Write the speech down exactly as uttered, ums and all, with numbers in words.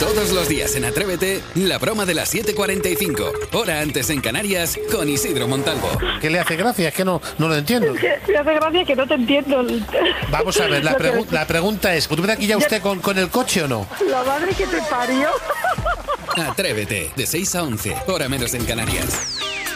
Todos los días en Atrévete, la broma de las siete cuarenta y cinco, hora antes en Canarias, con Isidro Montalvo. ¿Qué le hace gracia? Es que no, no lo entiendo. Es que me hace gracia que no te entiendo. Vamos a ver, la, Lo que pregu- me- la pregunta es, ¿puede aquí ya usted con, con el coche o no? La madre que te parió. Atrévete, de seis a once, hora menos en Canarias.